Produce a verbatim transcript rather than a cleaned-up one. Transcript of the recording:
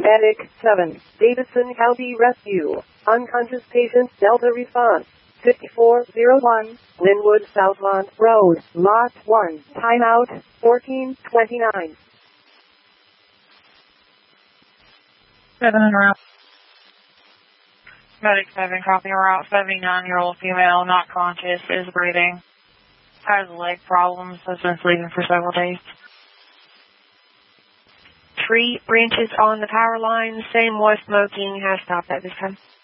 Medic seven, Davidson County Rescue. Unconscious patient, Delta response. fifty-four oh one, Linwood Southmont Road, Lot one. Timeout, fourteen twenty-nine. seven en route. Medic seven, copy route. seventy-nine-year-old female, not conscious, is breathing. Has leg problems, has been sleeping for several days. Tree branches on the power line, same was smoking, has stopped at this time.